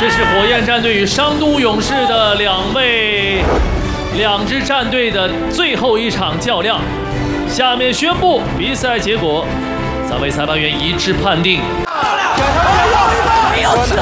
这是火焰战队与商都勇士的两支战队的最后一场较量。下面宣布比赛结果，3位裁判员一致判定。 没有吃